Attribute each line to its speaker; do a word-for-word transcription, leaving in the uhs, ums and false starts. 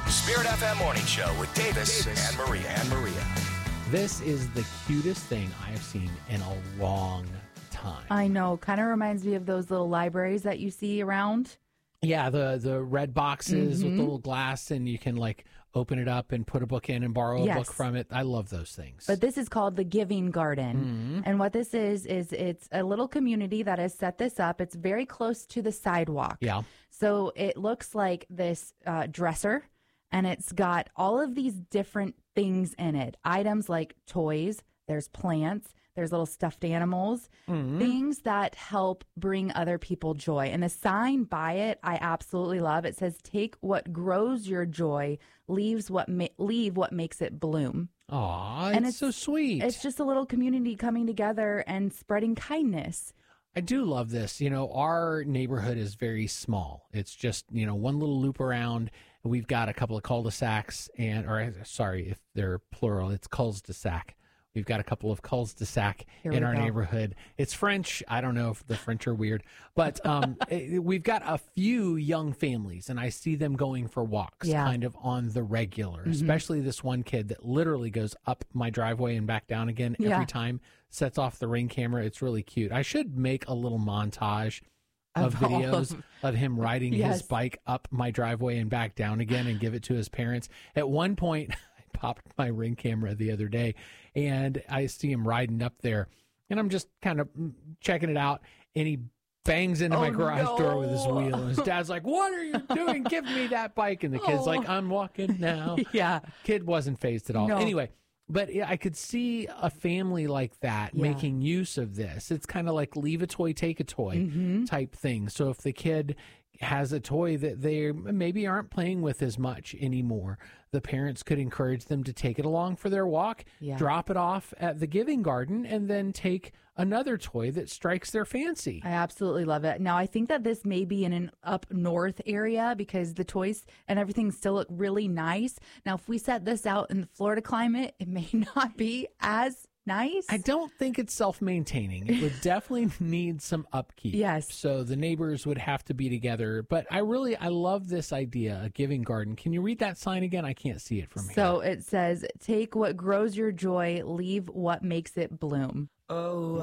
Speaker 1: Spirit F M Morning Show with Davis, Davis and Maria. And Maria.
Speaker 2: This is the cutest thing I have seen in a long time.
Speaker 3: I know. Kind of reminds me of those little libraries that you see around.
Speaker 2: Yeah, the the red boxes
Speaker 3: Mm-hmm.
Speaker 2: with the little glass, and you can like open it up and put a book in and borrow a
Speaker 3: Yes.
Speaker 2: book from it. I love those things.
Speaker 3: But this is called the Giving Garden.
Speaker 2: Mm-hmm.
Speaker 3: And what this is, is it's a little community that has set this up. It's very close to the sidewalk.
Speaker 2: Yeah.
Speaker 3: So it looks like this uh, dresser, and it's got all of these different things in it. Items like toys, there's plants, there's little stuffed animals,
Speaker 2: Mm-hmm.
Speaker 3: things that help bring other people joy. And the sign by it, I absolutely love. It says, "Take what grows your joy, leaves what ma- leave what makes it bloom."
Speaker 2: Aw,
Speaker 3: And
Speaker 2: it's, so sweet.
Speaker 3: It's just a little community coming together and spreading kindness.
Speaker 2: I do love this. You know, our neighborhood is very small. It's just, you know, one little loop around. We've got a couple of cul-de-sacs and, or sorry, if they're plural, it's cul-de-sac. We've got a couple of cul-de-sac
Speaker 3: Here
Speaker 2: in
Speaker 3: we
Speaker 2: our
Speaker 3: go.
Speaker 2: neighborhood. It's French. I don't know if the French are weird, but um, it- we've got a few young families, and I see them going for walks
Speaker 3: Yeah.
Speaker 2: kind of on the regular,
Speaker 3: Mm-hmm.
Speaker 2: especially this one kid that literally goes up my driveway and back down again
Speaker 3: Yeah.
Speaker 2: every time, sets off the Ring camera. It's really cute. I should make a little montage of,
Speaker 3: Of all
Speaker 2: videos
Speaker 3: of-
Speaker 2: of him riding
Speaker 3: Yes.
Speaker 2: his bike up my driveway and back down again and give it to his parents. At one point, I popped my Ring camera the other day and I see him riding up there and I'm just kind of checking it out and he bangs into
Speaker 3: Oh,
Speaker 2: my garage
Speaker 3: no.
Speaker 2: door with his wheel. And his dad's like, "What are you doing? Give me that bike." And the kid's
Speaker 3: Oh.
Speaker 2: like, "I'm walking now."
Speaker 3: Yeah.
Speaker 2: Kid wasn't phased at all.
Speaker 3: No.
Speaker 2: Anyway, but yeah, I could see a family like that
Speaker 3: Yeah.
Speaker 2: making use of this. It's kind of like leave a toy, take a toy
Speaker 3: Mm-hmm.
Speaker 2: type thing. So if the kid has a toy that they maybe aren't playing with as much anymore, the parents could encourage them to take it along for their walk,
Speaker 3: Yeah.
Speaker 2: drop it off at the Giving Garden, and then take another toy that strikes their fancy.
Speaker 3: I absolutely love it. Now, I think that this may be in an up north area because the toys and everything still look really nice. Now, if we set this out in the Florida climate, it may not be as nice.
Speaker 2: I don't think it's self-maintaining. It would definitely need some upkeep.
Speaker 3: Yes.
Speaker 2: So the neighbors would have to be together. But I really, I love this idea, a Giving Garden. Can you read that sign again? I can't see it from here.
Speaker 3: So it says, "Take what grows your joy, leave what makes it bloom."
Speaker 4: Oh,